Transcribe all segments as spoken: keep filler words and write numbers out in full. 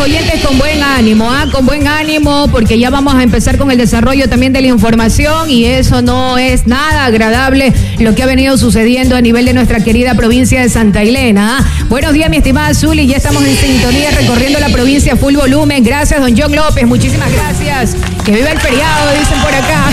oyentes, con buen ánimo, ¿ah? Con buen ánimo, porque ya vamos a empezar con el desarrollo también de la información y eso no es nada agradable lo que ha venido sucediendo a nivel de nuestra querida provincia de Santa Elena. ¿ah? Buenos días, mi estimada Zuli, ya estamos en sintonía recorriendo la provincia full volumen. Gracias, don John López, muchísimas gracias. Que viva el feriado, dicen por acá.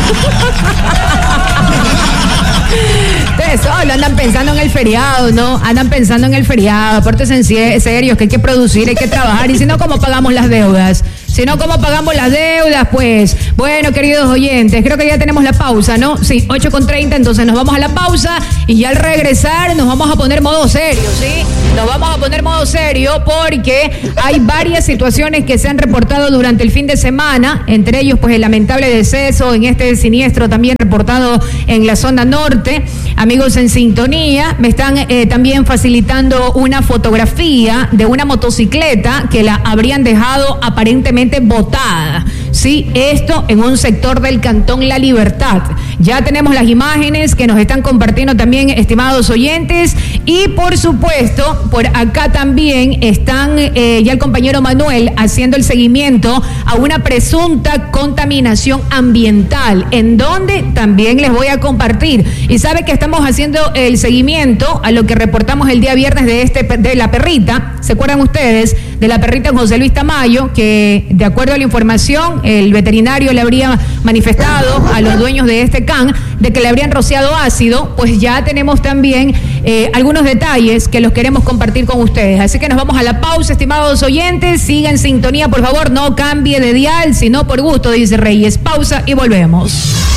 Ustedes solo andan pensando en el feriado, ¿no? Andan pensando en el feriado, apórtense en serios, que hay que producir, hay que trabajar, y si no, ¿cómo pagamos las deudas? Si no, ¿cómo pagamos las deudas? Pues, bueno, queridos oyentes, creo que ya tenemos la pausa, ¿no? Sí, ocho con treinta, entonces nos vamos a la pausa y ya al regresar nos vamos a poner modo serio, ¿sí? Nos vamos a poner modo serio porque hay varias situaciones que se han reportado durante el fin de semana, entre ellos, pues, el lamentable deceso en este siniestro también reportado en la zona norte. Amigos en sintonía, me están eh, también facilitando una fotografía de una motocicleta que la habrían dejado aparentemente botada. Sí, esto en un sector del Cantón La Libertad. Ya tenemos las imágenes que nos están compartiendo también, estimados oyentes, y por supuesto, por acá también están eh, ya el compañero Manuel haciendo el seguimiento a una presunta contaminación ambiental, en donde también les voy a compartir. Y sabe que estamos haciendo el seguimiento a lo que reportamos el día viernes de este de la perrita. ¿Se acuerdan ustedes de la perrita José Luis Tamayo? Que de acuerdo a la información, el veterinario le habría manifestado a los dueños de este can de que le habrían rociado ácido. Pues ya tenemos también eh, algunos detalles que los queremos compartir con ustedes. Así que nos vamos a la pausa, estimados oyentes. Siga en sintonía, por favor, no cambie de dial, sino por gusto, dice Reyes. Pausa y volvemos.